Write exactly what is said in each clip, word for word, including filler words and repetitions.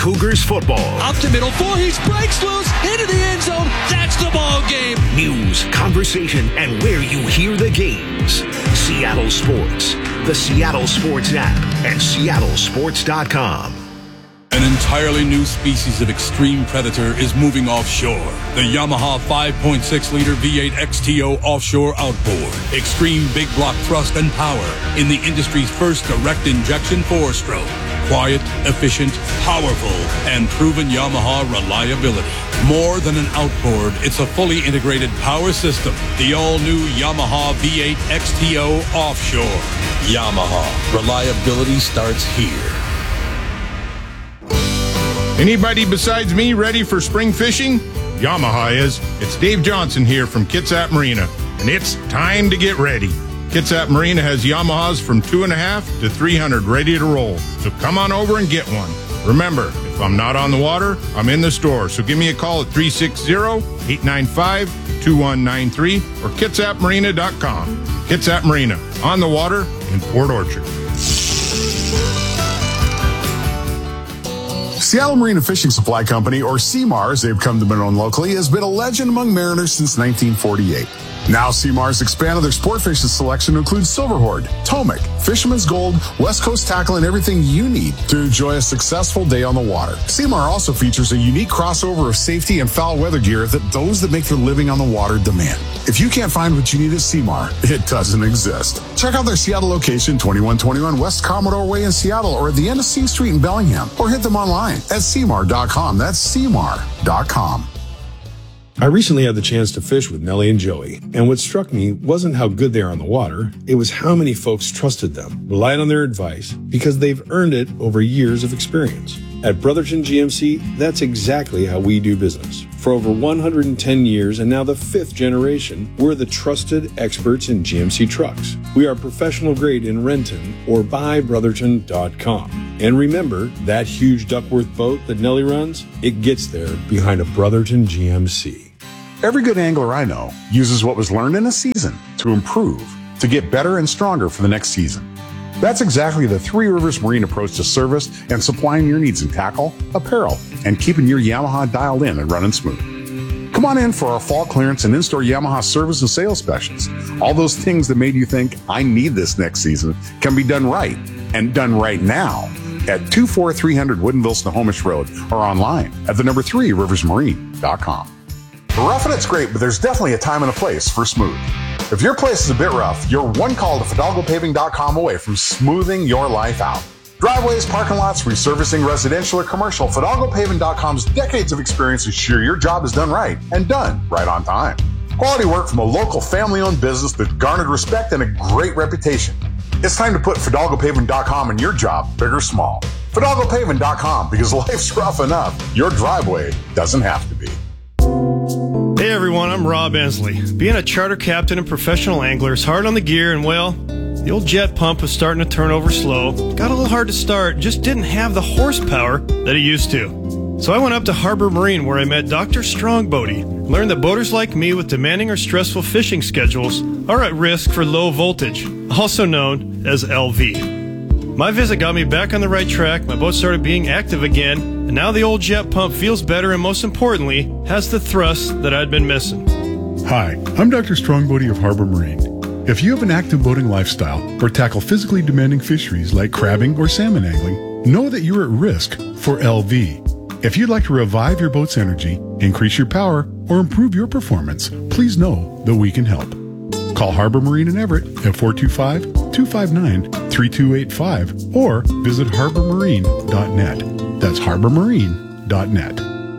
Cougars football. Up to middle four, he breaks loose into the end zone. That's the ball game. News, conversation, and where you hear the games. Seattle Sports, the Seattle Sports app, and seattle sports dot com. An entirely new species of extreme predator is moving offshore. The Yamaha five point six liter V eight X T O offshore outboard. Extreme big block thrust and power in the industry's first direct injection four-stroke. Quiet, efficient, powerful, and proven Yamaha reliability. More than an outboard, it's a fully integrated power system. The all-new Yamaha V eight X T O offshore. Yamaha. Reliability starts here. Anybody besides me ready for spring fishing? Yamaha is. It's Dave Johnson here from Kitsap Marina, and it's time to get ready. Kitsap Marina has Yamahas from two and a half to three hundred ready to roll. So come on over and get one. Remember, if I'm not on the water, I'm in the store. So give me a call at three six zero, eight nine five, two one nine three or kitsap marina dot com. Kitsap Marina, on the water in Port Orchard. Seattle Marine Fishing Supply Company, or C M A R as they've come to be known locally, has been a legend among mariners since nineteen forty-eight. Now C M A R has expanded their sport fishing selection to include Silverhorde, Tomic, Fisherman's Gold, West Coast Tackle, and everything you need to enjoy a successful day on the water. C M A R also features a unique crossover of safety and foul weather gear that those that make their living on the water demand. If you can't find what you need at C M A R, it doesn't exist. Check out their Seattle location, twenty-one twenty-one West Commodore Way in Seattle, or at the end of C Street in Bellingham, or hit them online at C M A R dot com. That's C M A R dot com. I recently had the chance to fish with Nellie and Joey, and what struck me wasn't how good they are on the water, it was how many folks trusted them, relied on their advice, because they've earned it over years of experience. At Brotherton G M C, that's exactly how we do business. For over one hundred ten years, and now the fifth generation, we're the trusted experts in G M C trucks. We are professional grade in Renton or buy brotherton dot com. And remember, that huge Duckworth boat that Nellie runs, it gets there behind a Brotherton G M C. Every good angler I know uses what was learned in a season to improve, to get better and stronger for the next season. That's exactly the Three Rivers Marine approach to service and supplying your needs in tackle, apparel, and keeping your Yamaha dialed in and running smooth. Come on in for our fall clearance and in-store Yamaha service and sales specials. All those things that made you think, I need this next season, can be done right, and done right now at two four three hundred Woodinville Snohomish Road or online at the number three rivers marine dot com. Roughing it's great, but there's definitely a time and a place for smooth. If your place is a bit rough, you're one call to fidalgo paving dot com away from smoothing your life out. Driveways, parking lots, resurfacing residential or commercial, fidalgo paving dot com's decades of experience ensure your job is done right and done right on time. Quality work from a local family-owned business that garnered respect and a great reputation. It's time to put fidalgo paving dot com in your job, big or small. fidalgo paving dot com, because life's rough enough. Your driveway doesn't have to be. Hey everyone, I'm Rob Ensley. Being a charter captain and professional angler is hard on the gear, and well, the old jet pump was starting to turn over slow. Got a little hard to start, just didn't have the horsepower that it used to. So I went up to Harbor Marine where I met Doctor Strongbody. Learned that boaters like me with demanding or stressful fishing schedules are at risk for low voltage, also known as L V. My visit got me back on the right track, my boat started being active again, and now the old jet pump feels better and most importantly, has the thrust that I'd been missing. Hi, I'm Doctor Strongbody of Harbor Marine. If you have an active boating lifestyle or tackle physically demanding fisheries like crabbing or salmon angling, know that you're at risk for L V. If you'd like to revive your boat's energy, increase your power, or improve your performance, please know that we can help. Call Harbor Marine in Everett at four two five, two five nine, three two eight five or visit harbor marine dot net. That's harbor marine dot net.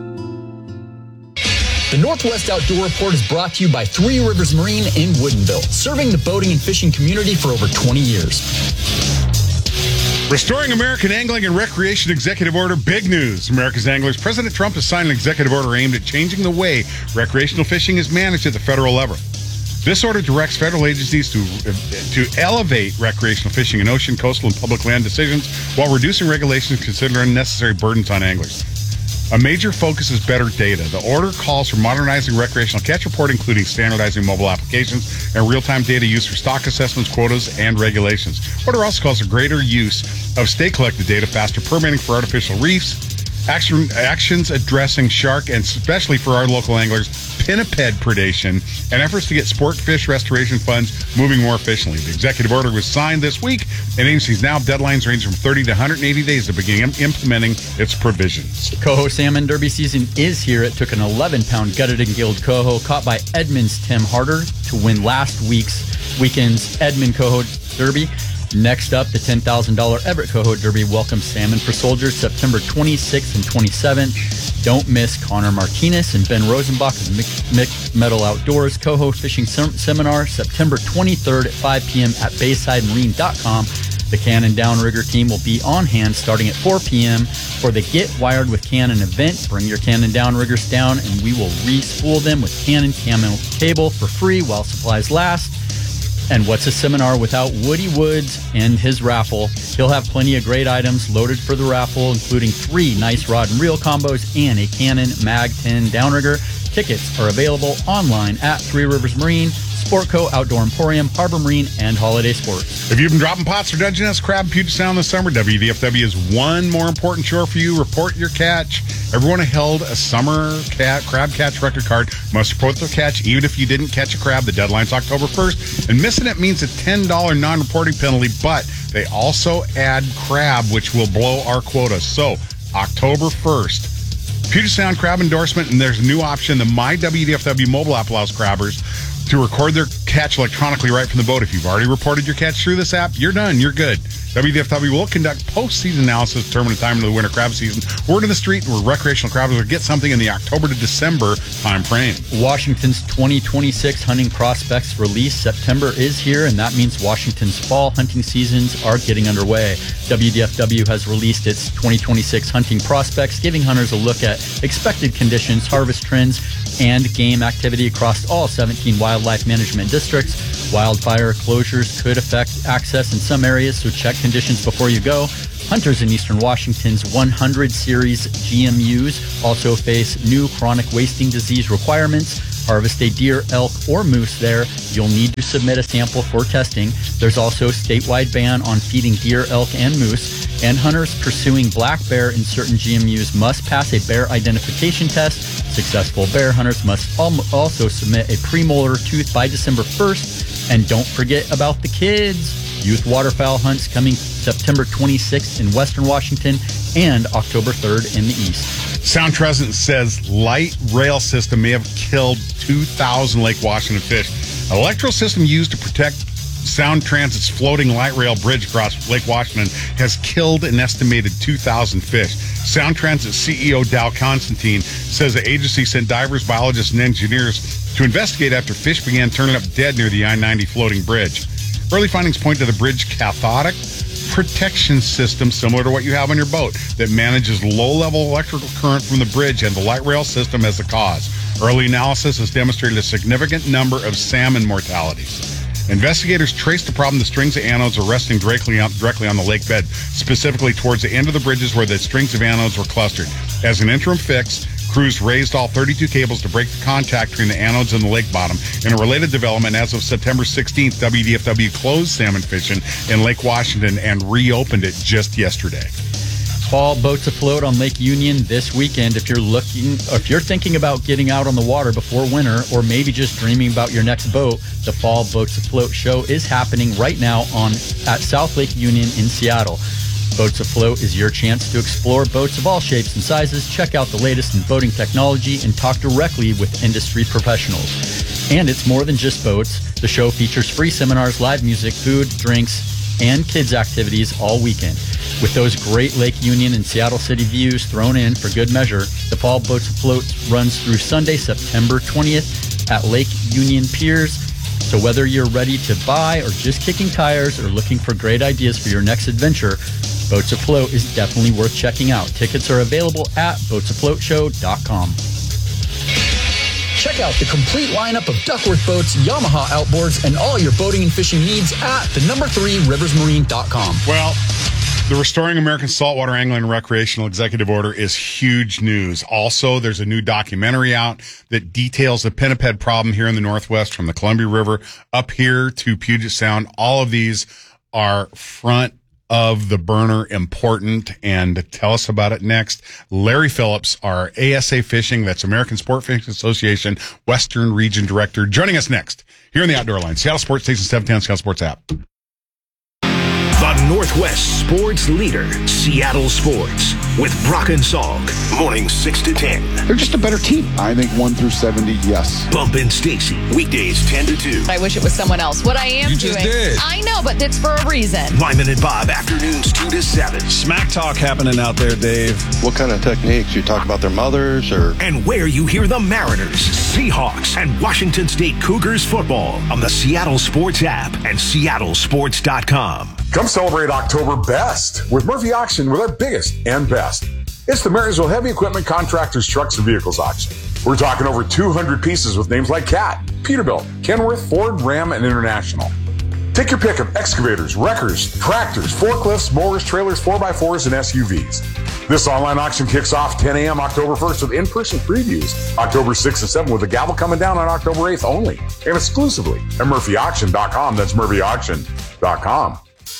The Northwest Outdoor Report is brought to you by Three Rivers Marine in Woodinville, serving the boating and fishing community for over twenty years. Restoring American Angling and Recreation Executive Order, big news. America's Anglers, President Trump has signed an executive order aimed at changing the way recreational fishing is managed at the federal level. This order directs federal agencies to to elevate recreational fishing in ocean, coastal, and public land decisions while reducing regulations considered unnecessary burdens on anglers. A major focus is better data. The order calls for modernizing recreational catch report, including standardizing mobile applications and real-time data use for stock assessments, quotas, and regulations. The order also calls for greater use of state-collected data, faster permitting for artificial reefs, Action, actions addressing shark, and especially for our local anglers, pinniped predation, and efforts to get sport fish restoration funds moving more efficiently. The executive order was signed this week, and agencies now have deadlines ranging from thirty to one hundred eighty days to begin implementing its provisions. Coho Salmon Derby season is here. It took an eleven-pound gutted and gilled coho caught by Edmond's Tim Harder to win last week's weekend's Edmond Coho Derby. Next up, the ten thousand dollars Everett Coho Derby welcomes Salmon for Soldiers September twenty-sixth and twenty-seventh. Don't miss Connor Martinez and Ben Rosenbach of Mixed Metal Outdoors Coho Fishing Sem- Seminar September twenty-third at five p.m. at bayside marine dot com. The Cannon Downrigger team will be on hand starting at four p.m. for the Get Wired with Cannon event. Bring your Cannon Downriggers down and we will re-spool them with Cannon Camel cable for free while supplies last. And what's a seminar without Woody Woods and his raffle? He'll have plenty of great items loaded for the raffle, including three nice rod and reel combos and a Cannon Mag ten downrigger. Tickets are available online at Three Rivers Marine, Sportco, Outdoor Emporium, Harbor Marine, and Holiday Sports. If you've been dropping pots or Dungeness crab in Puget Sound this summer, W D F W is one more important chore for you. Report your catch. Everyone who held a summer cat, crab catch record card must report their catch, even if you didn't catch a crab. The deadline's October first, and missing it means a ten dollars non-reporting penalty, but they also add crab, which will blow our quota. So, October first. Puget Sound crab endorsement, and there's a new option. The My W D F W mobile app allows crabbers to record their catch electronically right from the boat. If you've already reported your catch through this app, you're done. You're good. W D F W will conduct post-season analysis to determine the time of the winter crab season. Word in the street where recreational crabbers will get something in the October to December time frame. Washington's twenty twenty-six hunting prospects release September is here, and that means Washington's fall hunting seasons are getting underway. W D F W has released its twenty twenty-six hunting prospects, giving hunters a look at expected conditions, harvest trends, and game activity across all seventeen wildlife management districts. Wildfire closures could affect access in some areas, so check conditions before you go. Hunters in eastern Washington's one hundred series G M Us also face new chronic wasting disease requirements. Harvest a deer, elk, or moose there, you'll need to submit a sample for testing. There's also a statewide ban on feeding deer, elk, and moose. And hunters pursuing black bear in certain G M Us must pass a bear identification test. Successful bear hunters must also submit a premolar tooth by December first. And don't forget about the kids. Youth waterfowl hunts coming September twenty-sixth in western Washington and October third in the east. Sound Transit says light rail system may have killed two thousand Lake Washington fish. An electrical system used to protect Sound Transit's floating light rail bridge across Lake Washington has killed an estimated two thousand fish. Sound Transit C E O Dow Constantine says the agency sent divers, biologists, and engineers to investigate after fish began turning up dead near the I ninety floating bridge. Early findings point to the bridge cathodic protection system similar to what you have on your boat that manages low-level electrical current from the bridge and the light rail system as the cause. Early analysis has demonstrated a significant number of salmon mortalities. Investigators traced the problem to strings of anodes are resting directly on, directly on the lake bed, specifically towards the end of the bridges where the strings of anodes were clustered. As an interim fix, crews raised all thirty-two cables to break the contact between the anodes and the lake bottom. In a related development, as of September sixteenth, W D F W closed salmon fishing in Lake Washington and reopened it just yesterday. Fall boats afloat on Lake Union this weekend. If you're looking, if you're thinking about getting out on the water before winter, or maybe just dreaming about your next boat, the Fall Boats Afloat show is happening right now on at South Lake Union in Seattle. Boats Afloat is your chance to explore boats of all shapes and sizes, check out the latest in boating technology, and talk directly with industry professionals. And it's more than just boats. The show features free seminars, live music, food, drinks, and kids activities all weekend. With those great Lake Union and Seattle City views thrown in for good measure, the Fall Boats Afloat runs through Sunday, September twentieth at Lake Union Piers. So whether you're ready to buy or just kicking tires or looking for great ideas for your next adventure, Boats Afloat is definitely worth checking out. Tickets are available at boats afloat show dot com. Check out the complete lineup of Duckworth boats, Yamaha outboards, and all your boating and fishing needs at the number three rivers marine dot com. Well, the Restoring American Saltwater Angling and Recreational Executive Order is huge news. Also, there's a new documentary out that details the pinniped problem here in the Northwest from the Columbia River up here to Puget Sound. All of these are front of the burner important? And to tell us about it next, Larry Phillips, our A S A Fishing, that's American Sport Fishing Association, Western Region Director, joining us next here in the Outdoor Line. Seattle Sports Station seven ten, Seattle Sports app. The Northwest Sports Leader, Seattle Sports, with Brock and Salk, mornings six to ten. They're just a better team. I think one through seventy, yes. Bump and Stacy, weekdays ten to two. I wish it was someone else. What I am You doing. just did. I know, but it's for a reason. Lyman and Bob, afternoons two to seven. Smack talk happening out there, Dave. What kind of techniques? You talk about their mothers or? And where you hear the Mariners, Seahawks, and Washington State Cougars football on the Seattle Sports app and seattle sports dot com. Come celebrate October best with Murphy Auction with our biggest and best. It's the Marysville Heavy Equipment Contractors, Trucks, and Vehicles Auction. We're talking over two hundred pieces with names like Cat, Peterbilt, Kenworth, Ford, Ram, and International. Take your pick of excavators, wreckers, tractors, forklifts, mowers, trailers, four by fours, and S U Vs. This online auction kicks off ten a.m. October first with in-person previews October sixth and seventh, with the gavel coming down on October eighth only and exclusively at murphy auction dot com. That's murphy auction dot com.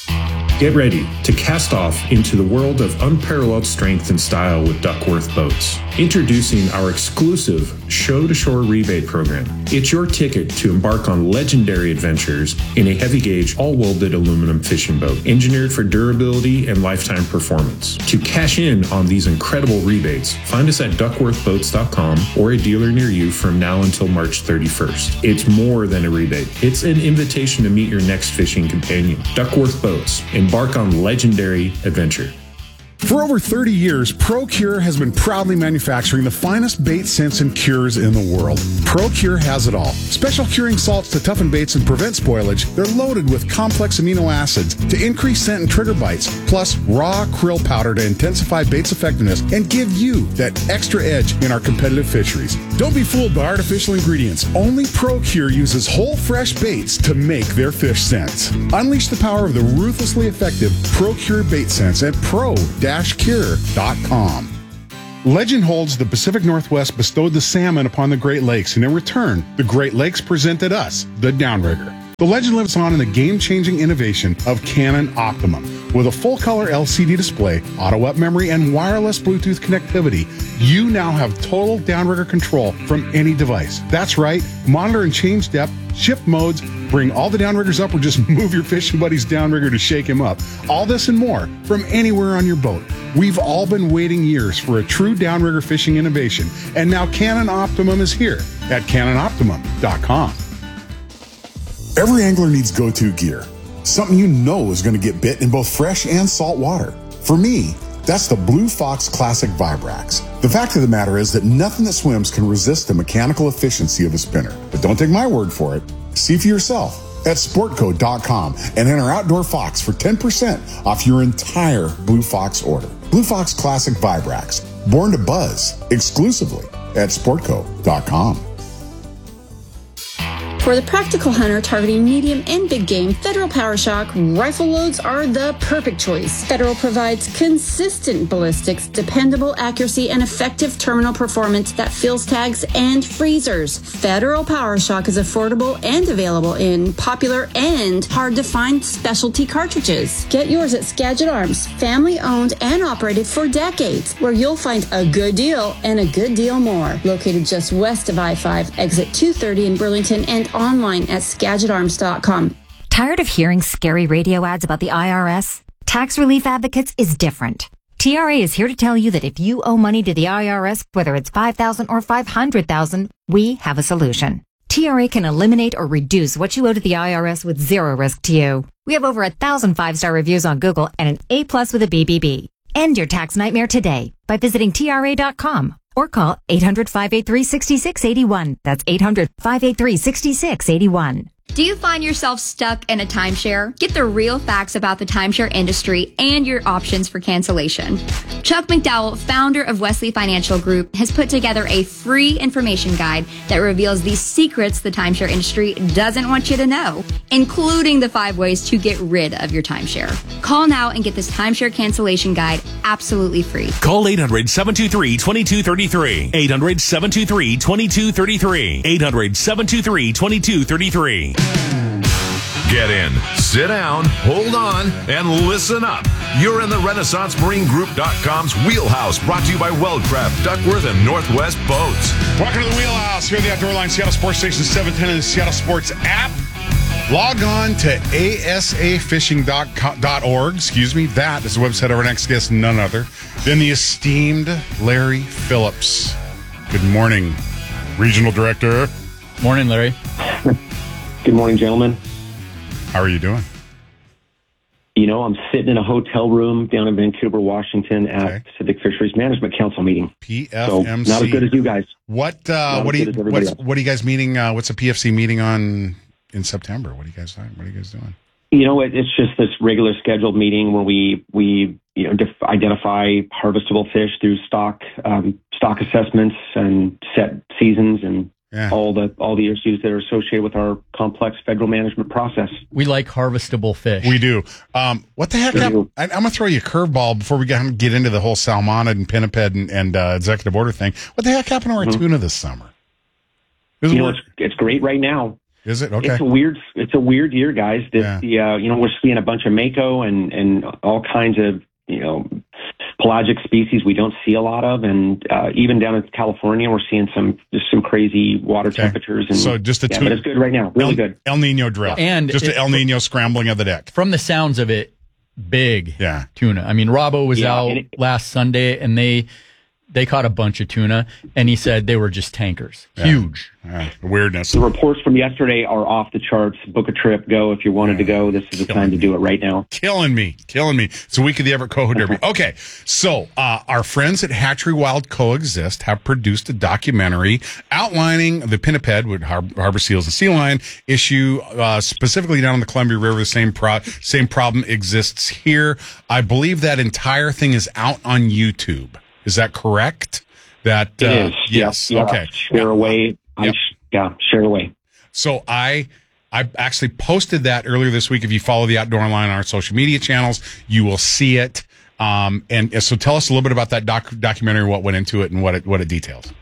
Get ready to cast off into the world of unparalleled strength and style with Duckworth Boats. Introducing our exclusive Show-to-Shore rebate program. It's your ticket to embark on legendary adventures in a heavy-gauge, all-welded aluminum fishing boat, engineered for durability and lifetime performance. To cash in on these incredible rebates, find us at duckworth boats dot com or a dealer near you from now until March thirty-first. It's more than a rebate. It's an invitation to meet your next fishing companion. Duckworth Boats. Embark on legendary adventure. For over thirty years, ProCure has been proudly manufacturing the finest bait scents and cures in the world. ProCure has it all. Special curing salts to toughen baits and prevent spoilage. They're loaded with complex amino acids to increase scent and trigger bites, plus raw krill powder to intensify bait's effectiveness and give you that extra edge in our competitive fisheries. Don't be fooled by artificial ingredients. Only ProCure uses whole fresh baits to make their fish scents. Unleash the power of the ruthlessly effective ProCure bait scents at pro cure dot com. Legend holds the Pacific Northwest bestowed the salmon upon the Great Lakes, and in return, the Great Lakes presented us the Downrigger. The legend lives on in the game-changing innovation of Canon Optimum. With a full-color L C D display, auto-up memory, and wireless Bluetooth connectivity, you now have total downrigger control from any device. That's right, monitor and change depth, shift modes, bring all the downriggers up, or just move your fishing buddy's downrigger to shake him up. All this and more from anywhere on your boat. We've all been waiting years for a true downrigger fishing innovation, and now Canon Optimum is here at cannon optimum dot com. Every angler needs go-to gear. Something you know is going to get bit in both fresh and salt water. For me, that's the Blue Fox Classic Vibrax. The fact of the matter is that nothing that swims can resist the mechanical efficiency of a spinner. But don't take my word for it. See for yourself at sportco dot com and enter Outdoor Fox for ten percent off your entire Blue Fox order. Blue Fox Classic Vibrax, born to buzz, exclusively at sportco dot com. For the practical hunter targeting medium and big game, Federal PowerShock rifle loads are the perfect choice. Federal provides consistent ballistics, dependable accuracy, and effective terminal performance that fills tags and freezers. Federal PowerShock is affordable and available in popular and hard-to-find specialty cartridges. Get yours at Skagit Arms, family-owned and operated for decades, where you'll find a good deal and a good deal more. Located just west of I five, exit two thirty in Burlington, and online at skagit arms dot com. Tired of hearing scary radio ads about the I R S? Tax Relief Advocates is different. T R A is here to tell you that if you owe money to the I R S, whether it's five thousand dollars or five hundred thousand dollars, we have a solution. T R A can eliminate or reduce what you owe to the I R S with zero risk to you. We have over a thousand five-star reviews on Google and an A plus with a B B B. End your tax nightmare today by visiting T R A dot com. Or call eight hundred, five eight three, six six eight one. That's eight hundred, five eight three, six six eight one. Do you find yourself stuck in a timeshare? Get the real facts about the timeshare industry and your options for cancellation. Chuck McDowell, founder of Wesley Financial Group, has put together a free information guide that reveals the secrets the timeshare industry doesn't want you to know, including the five ways to get rid of your timeshare. Call now and get this timeshare cancellation guide absolutely free. Call eight hundred, seven two three, two two three three. eight hundred, seven two three, two two three three. eight hundred, seven two three, two two three three. Get in, sit down, hold on, and listen up. You're in the Renaissance Marine Group dot com's Wheelhouse, brought to you by Weldcraft, Duckworth, and Northwest Boats. Welcome to the Wheelhouse here at the Outdoor Line, Seattle Sports Station seven ten and the Seattle Sports app. Log on to A S A fishing dot org. Excuse me. That is the website of our next guest, none other than the esteemed Larry Phillips. Good morning, Regional Director. Morning, Larry. Good morning, gentlemen. How are you doing? You know, I'm sitting in a hotel room down in Vancouver, Washington at okay. Pacific Fisheries Management Council meeting. P F M C. So not as good as you guys. What uh, what, do you, what's, what are you guys meeting? Uh, what's a P F C meeting on in September? What are you guys What are you guys doing? You know, it, it's just this regular scheduled meeting where we we you know def- identify harvestable fish through stock um, stock assessments and set seasons and. Yeah. All the all the issues that are associated with our complex federal management process. We like harvestable fish. We do. Um, what the heck? Sure happened? I, I'm going to throw you a curveball before we get, get into the whole salmonid and pinniped and, and uh, executive order thing. What the heck happened to our mm-hmm. tuna this summer? You know, it's, it's great right now. Is it? Okay. It's a weird. It's a weird year, guys. This, yeah. the uh, you know, we're seeing a bunch of mako and and all kinds of you know. pelagic species we don't see a lot of, and uh, even down in California, we're seeing some just some crazy water okay. temperatures. And so just a yeah, tuna, but it's good right now, really El, good. El Nino drill, and just it, an El Nino scrambling of the deck. From the sounds of it, big yeah. tuna. I mean, Robbo was yeah, out it, last Sunday, and they they caught a bunch of tuna, and he said they were just tankers, yeah. huge. Yeah. Weirdness. The reports from yesterday are off the charts. Book a trip, go if you wanted yeah. to go. This is the Killing time to do it right now. Killing me, killing me. It's a week of the Everett Coho Derby. Okay, so uh, our friends at Hatchery Wild Coexist have produced a documentary outlining the pinniped with har- harbor seals and sea lion issue, uh, specifically down on the Columbia River. The same pro- same problem exists here. I believe that entire thing is out on YouTube. Is that correct? That it uh, is. Yes. Yeah. Okay. Share yeah. away. Yep. Sh- yeah. Share away. So I, I actually posted that earlier this week. If you follow the Outdoor Line on our social media channels, you will see it. Um, and so tell us a little bit about that doc- documentary, what went into it, and what it what it details.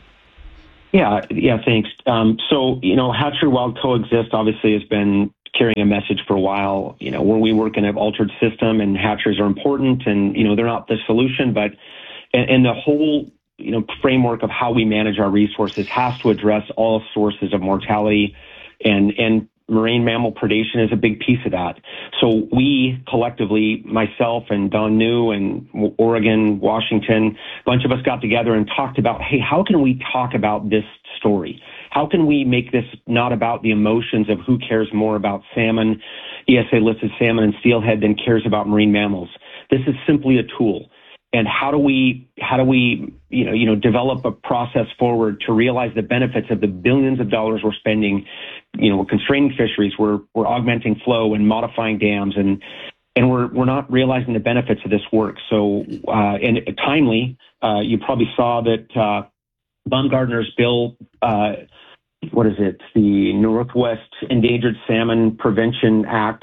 Yeah. Yeah. Thanks. Um, so you know, Hatchery Wild Coexist obviously has been carrying a message for a while. You know, when we work in an altered system, and hatcheries are important, and you know they're not the solution, but And, and the whole, you know, framework of how we manage our resources has to address all sources of mortality, and and marine mammal predation is a big piece of that. So we collectively, myself and Don New and Oregon, Washington, a bunch of us got together and talked about, hey, how can we talk about this story? How can we make this not about the emotions of who cares more about salmon, E S A-listed salmon and steelhead than cares about marine mammals? This is simply a tool. And how do we, how do we, you know, you know, develop a process forward to realize the benefits of the billions of dollars we're spending? You know, we're constraining fisheries, we're we're augmenting flow and modifying dams, and and we're we're not realizing the benefits of this work. So, uh, and timely, uh, you probably saw that uh, Baumgartner's bill, uh, what is it? The Northwest Endangered Salmon Prevention Act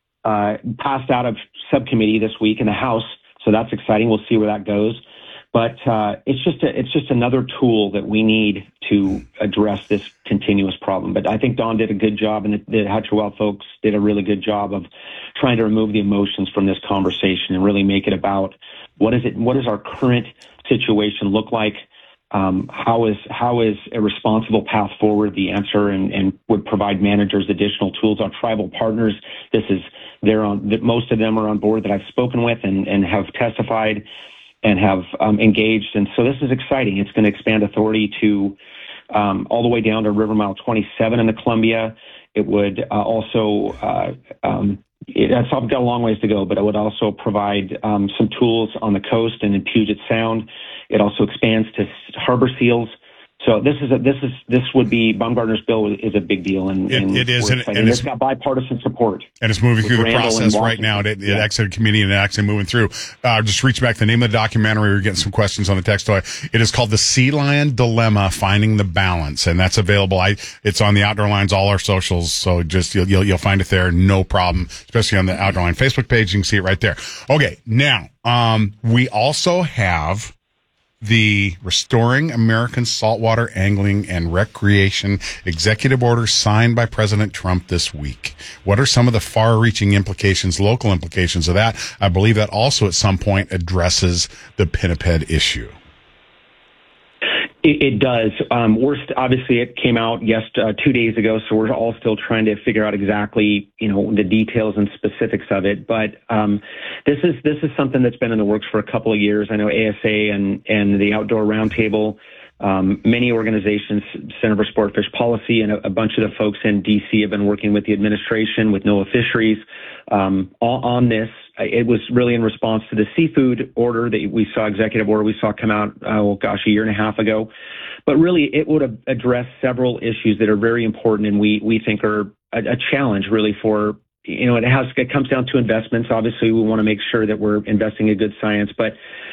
uh, passed out of subcommittee this week in the House. So that's exciting. We'll see where that goes. But uh, it's just a, it's just another tool that we need to address this continuous problem. But I think Don did a good job, and the, the Hatchery Wild folks did a really good job of trying to remove the emotions from this conversation and really make it about what is it? What does our current situation look like? Um, how is how is a responsible path forward the answer, and, and would provide managers additional tools. Our tribal partners, this is they're on. Most of them are on board that I've spoken with and, and have testified and have um, engaged. And so this is exciting. It's going to expand authority to um, all the way down to River Mile twenty-seven in the Columbia. It would uh, also uh, um, it, it's got a long ways to go, but it would also provide um, some tools on the coast and in Puget Sound. It also expands to harbor seals. So this is a, this is this would be Baumgartner's bill is a big deal, and, it, and it is, and, and, and it's got bipartisan support, and it's moving through the Randall process right now. It, it yeah. exited committee and it's actually moving through. Uh, just reach back to the name of the documentary. We're getting some questions on the text toy. It is called "The Sea Lion Dilemma: Finding the Balance," and that's available. I it's on the Outdoor Lines, all our socials. So just you'll you'll, you'll find it there, no problem. Especially on the Outdoor Line Facebook page, you can see it right there. Okay, now um, we also have the Restoring American Saltwater Angling and Recreation executive order signed by President Trump this week. What are some of the far-reaching implications, local implications of that? I believe that also at some point addresses the pinniped issue. It, it does. Um, we're st- obviously it came out yes uh, two days ago, so we're all still trying to figure out exactly, you know, the details and specifics of it. But um, this is this is something that's been in the works for a couple of years. I know A S A and and the Outdoor Roundtable, um, many organizations, Center for Sport Fish Policy, and a, a bunch of the folks in D C have been working with the administration, with NOAA Fisheries, um, on, on this. It was really in response to the seafood order that we saw, executive order we saw come out, oh gosh, a year and a half ago. But really, it would address several issues that are very important and we we think are a, a challenge really for, you know, it has it comes down to investments. Obviously, we want to make sure that we're investing in good science, but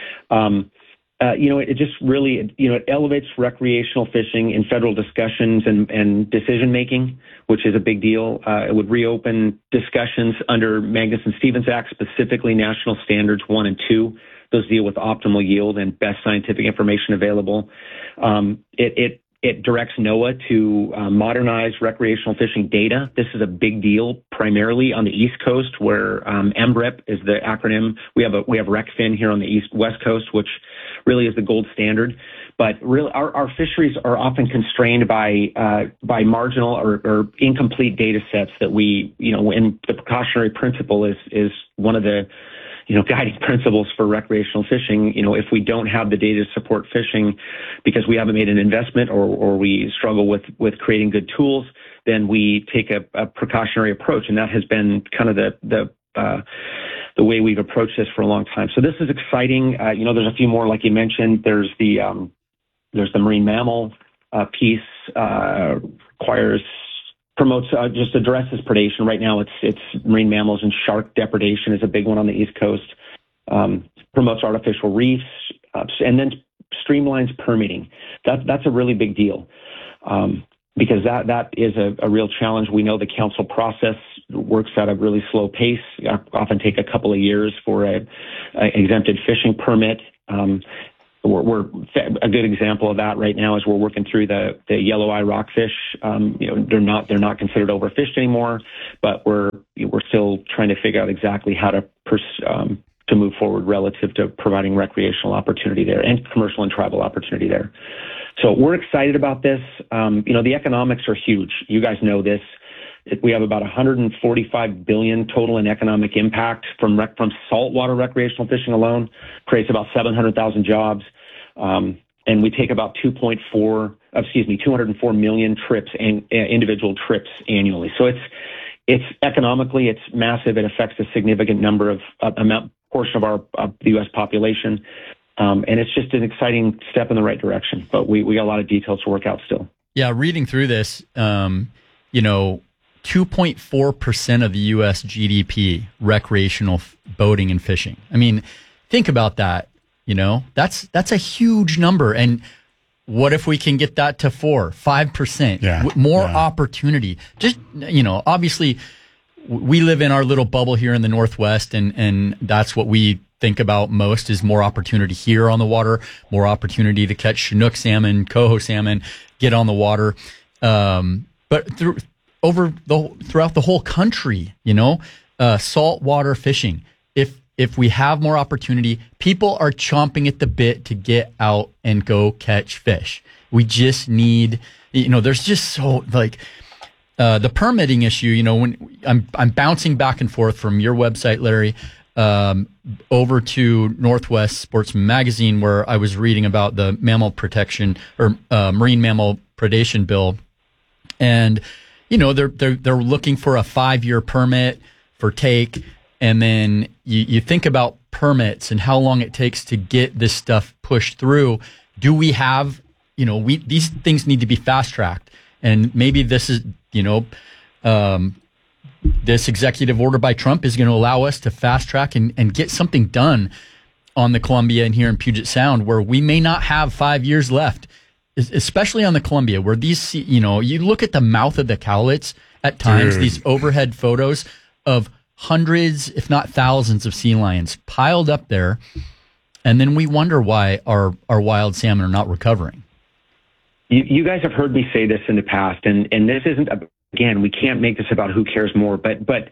um, uh, you know, it, it just really, you know, it elevates recreational fishing in federal discussions and, and decision making, which is a big deal. Uh, it would reopen discussions under Magnuson-Stevens Act, specifically National Standards one and two. Those deal with optimal yield and best scientific information available. Um, it, it It directs NOAA to uh, modernize recreational fishing data. This is a big deal, primarily on the East Coast, where um, M B R I P is the acronym. We have a we have RecFin here on the East West Coast, which really is the gold standard. But really, our, our fisheries are often constrained by uh, by marginal or, or incomplete data sets that we, you know, and the precautionary principle is is one of the you know, guiding principles for recreational fishing. You know, if we don't have the data to support fishing because we haven't made an investment or, or we struggle with, with creating good tools, then we take a, a precautionary approach. And that has been kind of the, the, uh, the way we've approached this for a long time. So this is exciting. Uh, you know, there's a few more, like you mentioned, there's the, um, there's the marine mammal, uh, piece, uh, requires promotes uh, just addresses predation. Right now, it's it's marine mammals and shark depredation is a big one on the East Coast. Um, promotes artificial reefs uh, and then streamlines permitting. That that's a really big deal um, because that that is a, a real challenge. We know the council process works at a really slow pace. Often take a couple of years for a, a exempted fishing permit. Um, We're, we're a good example of that right now as we're working through the, the yellow eye rockfish. Um, you know, they're not they're not considered overfished anymore, but we're we're still trying to figure out exactly how to pers- um, to move forward relative to providing recreational opportunity there and commercial and tribal opportunity there. So we're excited about this. Um, you know, the economics are huge. You guys know this. We have about one hundred forty-five billion dollars total in economic impact from rec- from saltwater recreational fishing alone. Creates about seven hundred thousand jobs. Um, and we take about two point four, excuse me, two hundred four million trips and uh, individual trips annually. So it's, it's economically, it's massive. It affects a significant number of uh, amount portion of our of the U S population. Um, and it's just an exciting step in the right direction, but we, we got a lot of details to work out still. Yeah. Reading through this, um, you know, two point four percent of the U S G D P, recreational f- boating and fishing. I mean, think about that. You know, that's that's a huge number. And what if we can get that to four, five percent? Yeah, w- more yeah. opportunity. Just, you know, obviously we live in our little bubble here in the Northwest, and, and that's what we think about most is more opportunity here on the water, more opportunity to catch Chinook salmon, coho salmon, get on the water. Um, but through, over the throughout the whole country, you know, uh, saltwater fishing. If If we have more opportunity, people are chomping at the bit to get out and go catch fish. We just need, you know, there's just so like uh, the permitting issue. You know, when I'm I'm bouncing back and forth from your website, Larry, um, over to Northwest Sportsman Magazine, where I was reading about the mammal protection or uh, marine mammal predation bill, and you know they're they're they're looking for a five year permit for take. And then you, you think about permits and how long it takes to get this stuff pushed through. Do we have, you know, we these things need to be fast tracked. And maybe this is, you know, um, this executive order by Trump is going to allow us to fast track and, and get something done on the Columbia and here in Puget Sound where we may not have five years left, especially on the Columbia where these, you know, you look at the mouth of the Cowlitz at times, Dude. These overhead photos of hundreds, if not thousands, of sea lions piled up there. And then we wonder why our, our wild salmon are not recovering. You, you guys have heard me say this in the past, and, and this isn't, again, we can't make this about who cares more, but but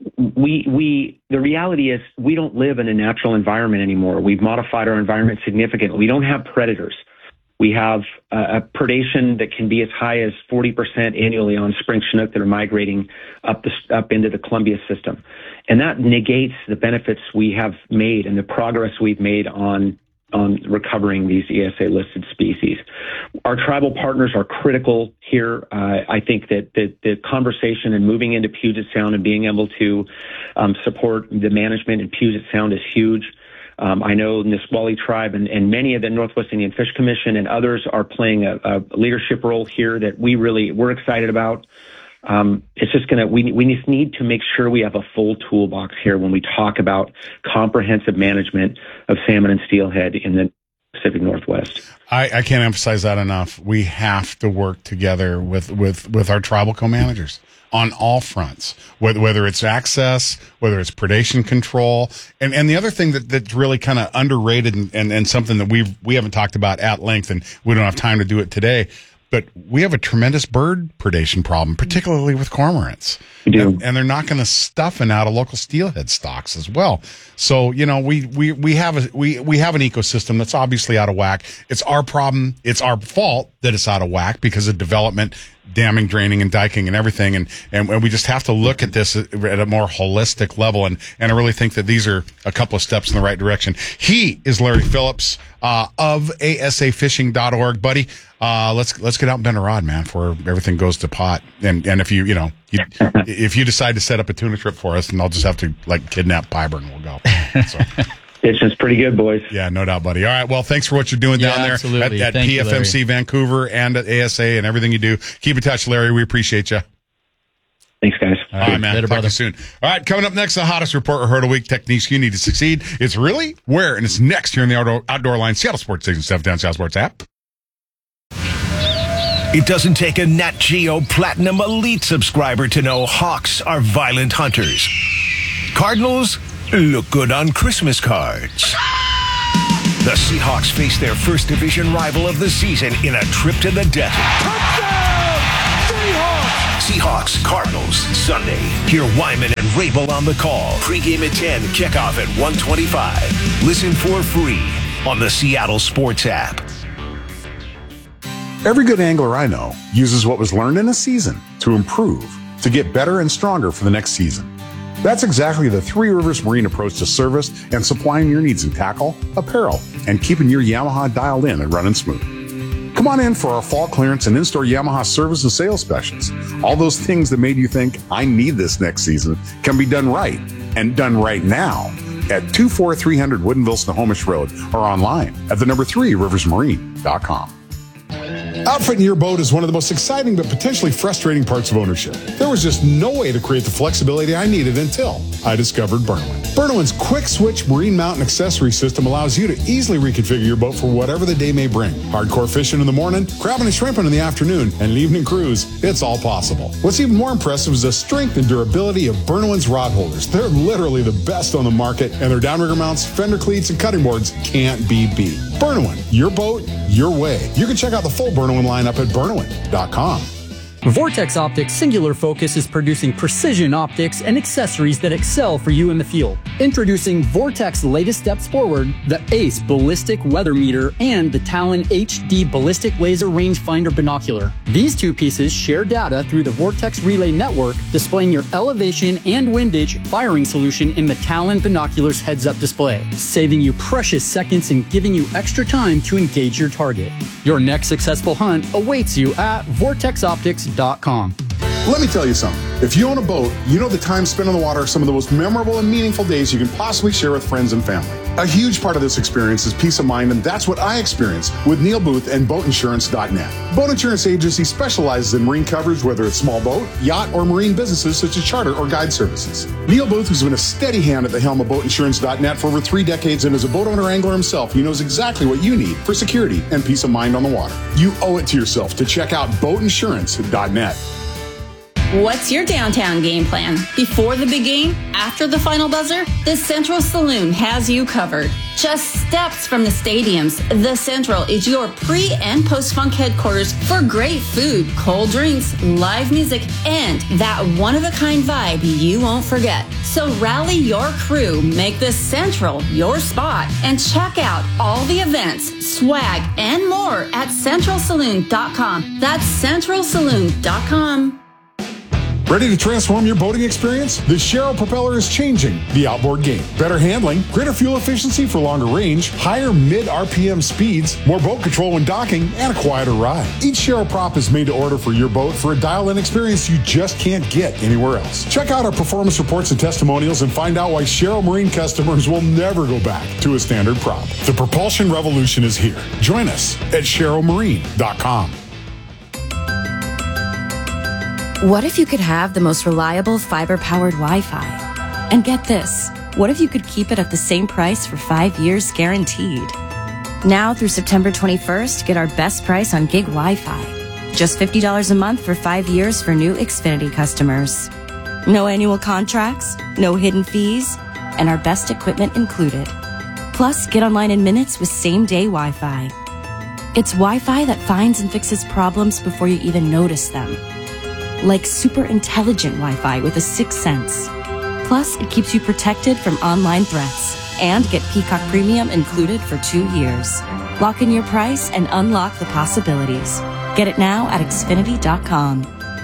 we we the reality is we don't live in a natural environment anymore. We've modified our environment significantly. We don't have predators. We have uh, a predation that can be as high as forty percent annually on spring Chinook that are migrating up the, up into the Columbia system. And that negates the benefits we have made and the progress we've made on on recovering these E S A-listed species. Our tribal partners are critical here. Uh, I think that, that the conversation and moving into Puget Sound and being able to um, support the management in Puget Sound is huge. Um, I know Nisqually Tribe and, and many of the Northwest Indian Fish Commission and others are playing a, a leadership role here that we really, we're excited about. Um, it's just going to, we, we just need to make sure we have a full toolbox here when we talk about comprehensive management of salmon and steelhead in the Pacific Northwest. I, I can't emphasize that enough. We have to work together with, with, with our tribal co-managers on all fronts, whether, whether it's access, whether it's predation control. And, and the other thing that, that's really kind of underrated and, and, and something that we've, we haven't talked about at length, and we don't have time to do it today, but we have a tremendous bird predation problem, particularly with cormorants. We do. And, and they're not going to stuffing out of local steelhead stocks as well. So, you know, we, we, we have a, we, we have an ecosystem that's obviously out of whack. It's our problem. It's our fault that it's out of whack because of development, damming, draining, and diking and everything. And, and, and we just have to look at this at a more holistic level. And, and I really think that these are a couple of steps in the right direction. He is Larry Phillips, uh, of A S A fishing dot org. Buddy, uh, let's, let's get out and bend a rod, man, before everything goes to pot. And, and if you, you know, you, if you decide to set up a tuna trip for us, then I'll just have to like kidnap Piper and we'll go. So. It's just pretty good, boys. Yeah, no doubt, buddy. All right, well, thanks for what you're doing yeah, down there absolutely. at, at P F M C you, Vancouver and at A S A and everything you do. Keep in touch, Larry. We appreciate you. Thanks, guys. All right, man. Later, Talk to brother. you soon. All right, coming up next, the hottest report heard a week, techniques you need to succeed. It's really where, and it's next here in the Outdoor, outdoor Line, Seattle Sports Station seven down South Sports app. It doesn't take a Nat Geo Platinum Elite subscriber to know hawks are violent hunters. Cardinals look good on Christmas cards. The Seahawks face their first division rival of the season in a trip to the desert. Touchdown! Seahawks! Seahawks, Cardinals, Sunday. Hear Wyman and Rabel on the call. Pre-game at ten, kickoff at one twenty-five. Listen for free on the Seattle Sports app. Every good angler I know uses what was learned in a season to improve, to get better and stronger for the next season. That's exactly the Three Rivers Marine approach to service and supplying your needs in tackle, apparel, and keeping your Yamaha dialed in and running smooth. Come on in for our fall clearance and in-store Yamaha service and sales specials. All those things that made you think, I need this next season, can be done right, and done right now at two forty-three hundred Woodinville Snohomish Road or online at the number three rivers marine dot com. Outfitting your boat is one of the most exciting but potentially frustrating parts of ownership. There was just no way to create the flexibility I needed until I discovered Burnowin. Burnowin's quick switch marine mount and accessory system allows you to easily reconfigure your boat for whatever the day may bring. Hardcore fishing in the morning, crabbing and shrimping in the afternoon, and an evening cruise, it's all possible. What's even more impressive is the strength and durability of Burnowin's rod holders. They're literally the best on the market, and their downrigger mounts, fender cleats, and cutting boards can't be beat. Burnowin, your boat, your way. You can check out the full Burnowin lineup at burnowin dot com. Vortex Optics' singular focus is producing precision optics and accessories that excel for you in the field. Introducing Vortex latest steps forward, the ACE Ballistic Weather Meter and the Talon H D Ballistic Laser Rangefinder Binocular. These two pieces share data through the Vortex Relay Network, displaying your elevation and windage firing solution in the Talon Binoculars heads-up display, saving you precious seconds and giving you extra time to engage your target. Your next successful hunt awaits you at vortex optics dot com. Let me tell you something. If you own a boat, you know the time spent on the water are some of the most memorable and meaningful days you can possibly share with friends and family. A huge part of this experience is peace of mind, and that's what I experienced with Neil Booth and boat insurance dot net. Boat Insurance Agency specializes in marine coverage, whether it's small boat, yacht, or marine businesses such as charter or guide services. Neil Booth has been a steady hand at the helm of boat insurance dot net for over three decades, and as a boat owner angler himself, he knows exactly what you need for security and peace of mind on the water. You owe it to yourself to check out boat insurance dot net. What's your downtown game plan? Before the big game? After the final buzzer? The Central Saloon has you covered. Just steps from the stadiums, the Central is your pre- and post-funk headquarters for great food, cold drinks, live music, and that one-of-a-kind vibe you won't forget. So rally your crew, make the Central your spot, and check out all the events, swag, and more at central saloon dot com. That's central saloon dot com. Ready to transform your boating experience? The Sharrow propeller is changing the outboard game. Better handling, greater fuel efficiency for longer range, higher mid-R P M speeds, more boat control when docking, and a quieter ride. Each Sharrow prop is made to order for your boat for a dial-in experience you just can't get anywhere else. Check out our performance reports and testimonials and find out why Sharrow Marine customers will never go back to a standard prop. The propulsion revolution is here. Join us at sharrow marine dot com. What if you could have the most reliable fiber-powered Wi-Fi? And get this, what if you could keep it at the same price for five years guaranteed? Now through September twenty-first, get our best price on gig Wi-Fi. Just fifty dollars a month for five years for new Xfinity customers. No annual contracts, no hidden fees, and our best equipment included. Plus, get online in minutes with same-day Wi-Fi. It's Wi-Fi that finds and fixes problems before you even notice them. Like super intelligent Wi-Fi with a sixth sense. Plus, it keeps you protected from online threats. And get Peacock Premium included for two years. Lock in your price and unlock the possibilities. Get it now at xfinity dot com.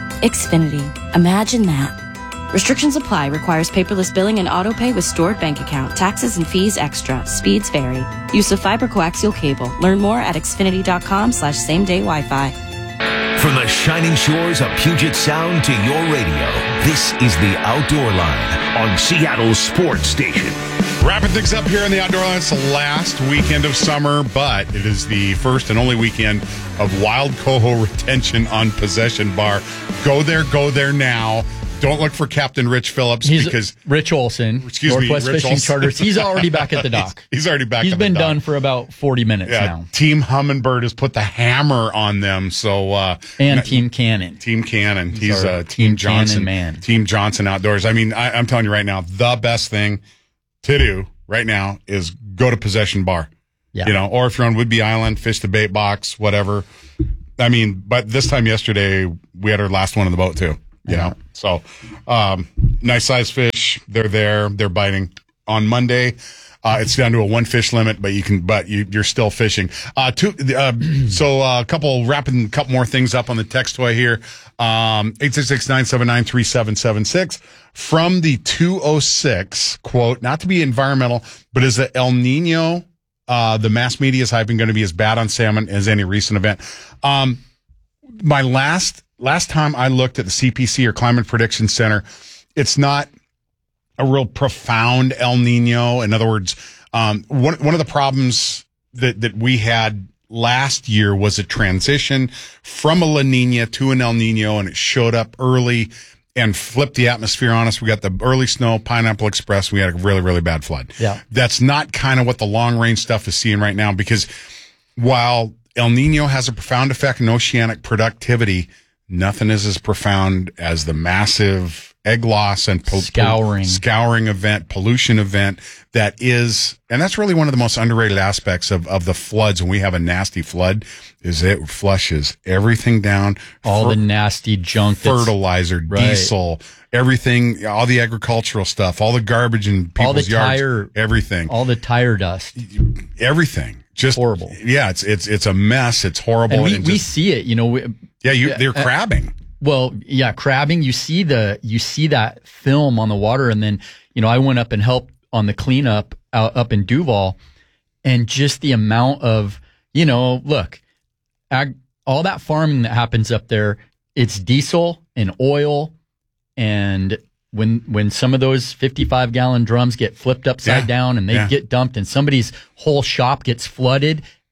Xfinity. Imagine that. Restrictions apply. Requires paperless billing and autopay with stored bank account. Taxes and fees extra. Speeds vary. Use of fiber coaxial cable. Learn more at xfinity dot com slash same day Wi-Fi. From the shining shores of Puget Sound to your radio, this is the Outdoor Line on Seattle's sports station. Wrapping things up here in the Outdoor Line. It's the last weekend of summer, but it is the first and only weekend of wild coho retention on Possession Bar. Go there, go there now. Don't look for Captain Rich Phillips He's because Rich Olson, excuse Northwest me, Rich Fishing Olson. Charters. He's already back at the dock. he's, he's already back. He's at been the dock. done for about forty minutes yeah, now. Team Humminbird has put the hammer on them. So uh, and n- Team Cannon, Team Cannon. He's He's our uh, Team, Team Johnson, Cannon man. Team Johnson Outdoors. I mean, I, I'm telling you right now, the best thing to do right now is go to Possession Bar. Yeah. You know, or if you're on Whidbey Island, fish the bait box, whatever. I mean, but this time yesterday we had our last one on the boat too. You know, so um, nice size fish. They're there. They're biting. On Monday, uh, it's down to a one fish limit, but you can, but you, you're still fishing. Uh, two, uh, so uh, a couple wrapping a couple more things up on the text toy here. Um, eight six six, nine seven nine, three seven seven six from the two oh six quote, not to be environmental, but is the El Nino, uh, the mass media is hyping going to be as bad on salmon as any recent event. Um, my last, Last time I looked at the C P C or Climate Prediction Center, it's not a real profound El Nino. In other words, um, one one of the problems that that we had last year was a transition from a La Nina to an El Nino, and it showed up early and flipped the atmosphere on us. We got the early snow, Pineapple Express. We had a really, really bad flood. Yeah. That's not kind of what the long range stuff is seeing right now, because while El Nino has a profound effect on oceanic productivity, nothing is as profound as the massive egg loss and po- scouring, po- scouring event, pollution event that is, and that's really one of the most underrated aspects of, of the floods. When we have a nasty flood, is it flushes everything down. All fer- the nasty junk, fertilizer, right. diesel, everything, all the agricultural stuff, all the garbage in people's all the yards, tire, everything, all the tire dust, everything. Just horrible. Yeah, it's it's it's a mess. It's horrible. And we, and just, we see it, you know. We, yeah, you, they're uh, crabbing. Well, yeah, crabbing. You see the you see that film on the water, and then you know I went up and helped on the cleanup out up in Duval, and just the amount of you know, look, ag, all that farming that happens up there, it's diesel and oil, and when when some of those fifty-five gallon drums get flipped upside yeah. down and they yeah. get dumped, and somebody's whole shop gets flooded,